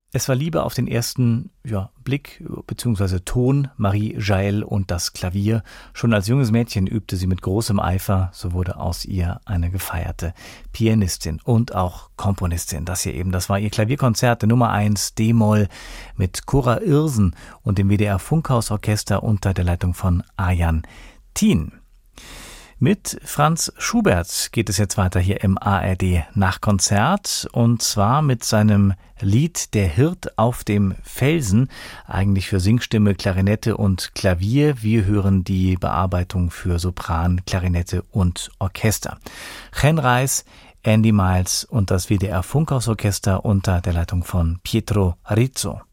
Es war Liebe auf den ersten Blick bzw. Ton, Marie Jaël und das Klavier. Schon als junges Mädchen übte sie mit großem Eifer, so wurde aus ihr eine gefeierte Pianistin und auch Komponistin. Das war ihr Klavierkonzert der Nummer 1 D-Moll mit Cora Irsen und dem WDR Funkhausorchester unter der Leitung von Arjan Thien. Mit Franz Schubert geht es jetzt weiter hier im ARD Nachkonzert und zwar mit seinem Lied Der Hirt auf dem Felsen, eigentlich für Singstimme, Klarinette und Klavier. Wir hören die Bearbeitung für Sopran, Klarinette und Orchester. Chen Reis, Andy Miles und das WDR Funkhausorchester unter der Leitung von Pietro Rizzo.